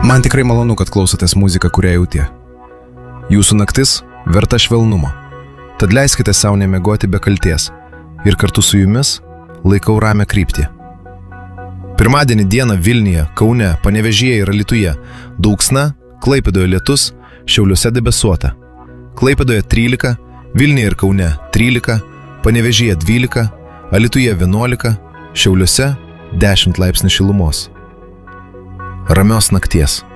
Man tikrai malonu, kad klausotės muziką, kurią jautė. Jūsų naktis verta švelnumo. Tad leiskite savo nemiegoti be kalties ir kartu su jumis laikau ramią kryptį. Pirmadienį dieną Vilniuje, Kaune, Panevėžyje ir Alytuje dulksna, Klaipėdoje lietus, Šiauliuose debesuota. Klaipėdoje 13, Vilniuje ir Kaune 13, Panevėžyje 12, Alytuje 11, Šiauliuose 10 laipsnių šilumos. Ramios nakties.